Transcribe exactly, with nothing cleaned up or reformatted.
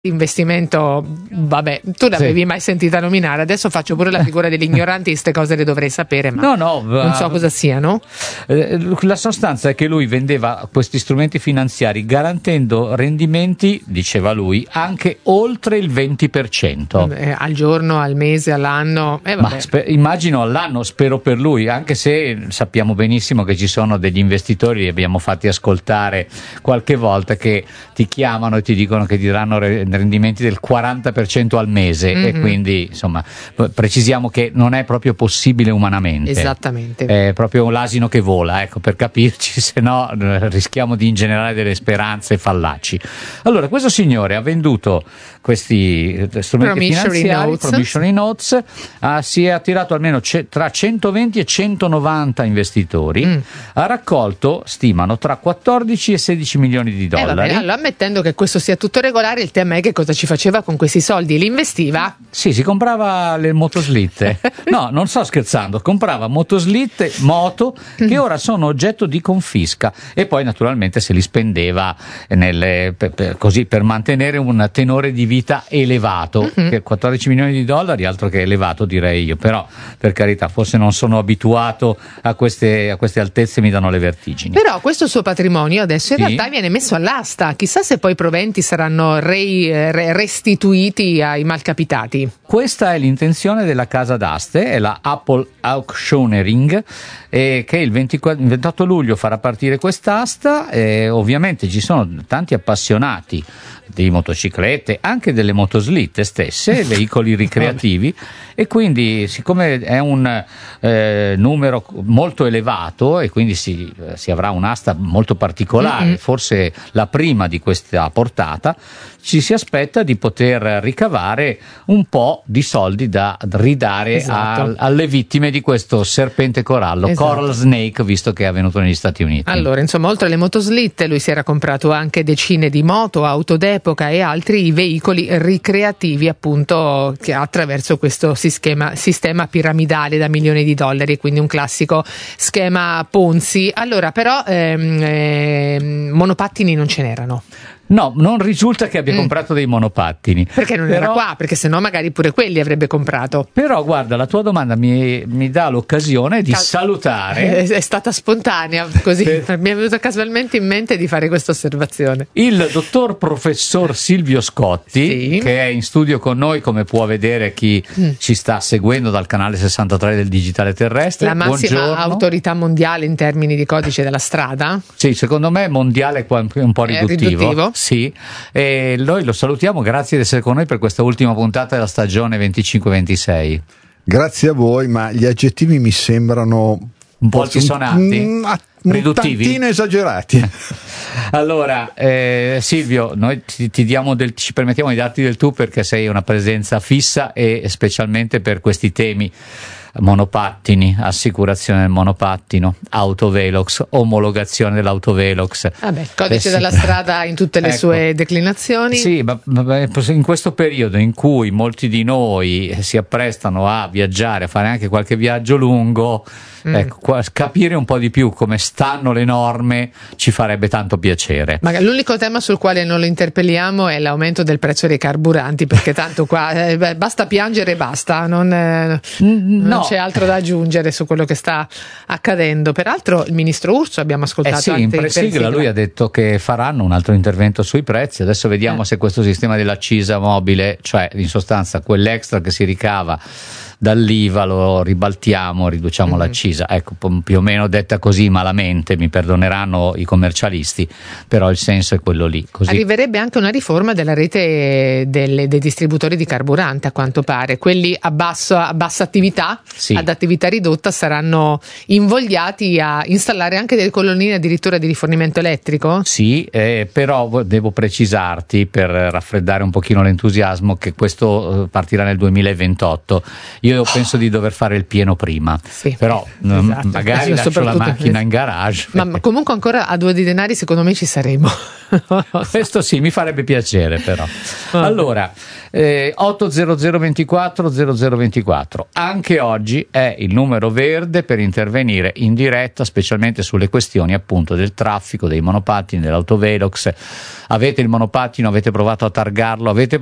Investimento, vabbè, tu l'avevi sì. mai sentita nominare? Adesso faccio pure la figura dell'ignorante, queste cose le dovrei sapere, ma no, no, non so cosa siano. La sostanza è che lui vendeva questi strumenti finanziari garantendo rendimenti, diceva lui, anche oltre il venti per cento. Eh, al giorno, al mese, all'anno. Eh, vabbè. Ma sper- immagino all'anno, spero per lui, anche se sappiamo benissimo che ci sono degli investitori, li abbiamo fatti ascoltare qualche volta, che ti chiamano e ti dicono che ti daranno re- rendimenti del quaranta per cento al mese, mm-hmm. e quindi insomma precisiamo che non è proprio possibile umanamente. Esattamente. È proprio l'asino che vola, ecco, per capirci, se no rischiamo di ingenerare delle speranze fallaci. Allora, questo signore ha venduto questi strumenti promissory finanziari, notes. promissory notes, ah, si è attirato almeno ce- tra centoventi e centonovanta investitori, mm. ha raccolto, stimano, tra quattordici e sedici milioni di dollari. Eh vabbè, allora, ammettendo che questo sia tutto regolare, il tema è che cosa ci faceva con questi soldi? Li investiva? Sì, si comprava le motoslitte. No, non sto scherzando, comprava motoslitte, moto, che ora sono oggetto di confisca, e poi naturalmente se li spendeva nelle, per, per, così per mantenere un tenore di vita elevato, mm-hmm. che quattordici milioni di dollari, altro che elevato direi io, però per carità, forse non sono abituato a queste, a queste altezze, mi danno le vertigini. Però questo suo patrimonio adesso in sì. realtà viene messo all'asta, chissà se poi i proventi saranno re, re, restituiti ai malcapitati. Questa è l'intenzione della casa d'aste, è la Apple Auctioneering, eh, che il ventiquattro, ventotto luglio farà partire quest'asta. Eh, ovviamente ci sono tanti appassionati di motociclette, anche delle motoslitte stesse, veicoli ricreativi, e quindi siccome è un eh, numero molto elevato e quindi si, si avrà un'asta molto particolare, mm-hmm. forse la prima di questa portata, ci si aspetta di poter ricavare un po' di soldi da ridare esatto. a, alle vittime di questo serpente corallo, esatto. Coral Snake, visto che è avvenuto negli Stati Uniti. Allora, insomma, oltre alle motoslitte, lui si era comprato anche decine di moto, auto d'epoca e altri veicoli ricreativi, appunto, che attraverso questo sistema, sistema piramidale da milioni di dollari, quindi un classico schema Ponzi. Allora, però, ehm, ehm, monopattini non ce n'erano. No, non risulta che abbia mm. comprato dei monopattini. Perché non però, era qua, perché sennò magari pure quelli avrebbe comprato. Però guarda, la tua domanda mi, mi dà l'occasione di Cal- salutare. È, è stata spontanea, così eh. mi è venuta casualmente in mente di fare questa osservazione. Il dottor professor Silvio Scotti, sì. che è in studio con noi, come può vedere chi mm. ci sta seguendo dal canale sessantatré del Digitale Terrestre. La massima Buongiorno. Autorità mondiale in termini di codice della strada. Sì, secondo me mondiale è un po' riduttivo. È riduttivo. Sì, e noi lo salutiamo, grazie di essere con noi per questa ultima puntata della stagione venticinque ventisei. Grazie a voi, ma gli aggettivi mi sembrano un po' altisonanti, un, un riduttivi, tantino esagerati. Allora, eh, Silvio, noi ti, ti diamo del, ci permettiamo di darti del tu perché sei una presenza fissa, e specialmente per questi temi: monopattini, assicurazione del monopattino, autovelox, omologazione dell'autovelox. Vabbè, codice eh, della sì. strada in tutte le ecco. sue declinazioni. Sì, ma, ma in questo periodo in cui molti di noi si apprestano a viaggiare, a fare anche qualche viaggio lungo, mm. ecco, qua, capire un po' di più come stanno le norme ci farebbe tanto piacere. Ma l'unico tema sul quale non lo interpelliamo è l'aumento del prezzo dei carburanti, perché tanto qua eh, beh, basta piangere e basta, non, eh, no. non c'è altro da aggiungere su quello che sta accadendo. Peraltro il ministro Urso abbiamo ascoltato eh sì, anche in presigla lui ha detto che faranno un altro intervento sui prezzi. Adesso vediamo eh. se questo sistema dell'accisa mobile, cioè in sostanza quell'extra che si ricava dall'I V A, lo ribaltiamo, riduciamo mm-hmm. l'accisa, ecco, più o meno detta così malamente, mi perdoneranno i commercialisti, però il senso è quello lì. Così. Arriverebbe anche una riforma della rete delle, dei distributori di carburante, a quanto pare. Quelli a, basso, a bassa attività, sì. ad attività ridotta, saranno invogliati a installare anche delle colonnine addirittura di rifornimento elettrico? Sì, eh, però devo precisarti, per raffreddare un pochino l'entusiasmo, che questo partirà nel duemilaventotto. Io io penso di dover fare il pieno prima, sì, però esatto. magari lascio la macchina in garage. Ma, ma comunque ancora a due di denari secondo me ci saremo. Questo sì, mi farebbe piacere però. Allora, eh, otto zero zero ventiquattro zero zero ventiquattro, anche oggi è il numero verde per intervenire in diretta, specialmente sulle questioni appunto del traffico, dei monopattini, dell'autovelox. Avete il monopattino, avete provato a targarlo, avete